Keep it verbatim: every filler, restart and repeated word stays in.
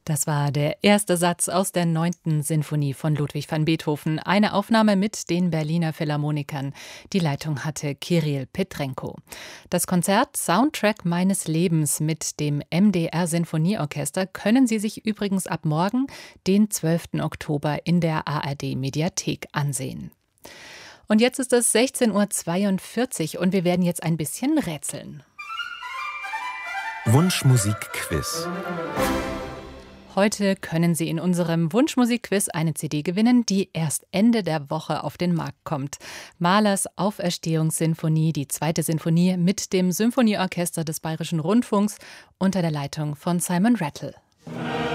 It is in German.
Das war der erste Satz aus der neunten Sinfonie von Ludwig van Beethoven. Eine Aufnahme mit den Berliner Philharmonikern. Die Leitung hatte Kirill Petrenko. Das Konzert Soundtrack meines Lebens mit dem M D R Sinfonieorchester können Sie sich übrigens ab morgen, den zwölften Oktober, in der A R D-Mediathek ansehen. Und jetzt ist es sechzehn Uhr zweiundvierzig und wir werden jetzt ein bisschen rätseln. Wunschmusik-Quiz. Heute können Sie in unserem Wunschmusikquiz eine C D gewinnen, die erst Ende der Woche auf den Markt kommt. Mahlers Auferstehungssinfonie, die zweite Sinfonie mit dem Symphonieorchester des Bayerischen Rundfunks unter der Leitung von Simon Rattle.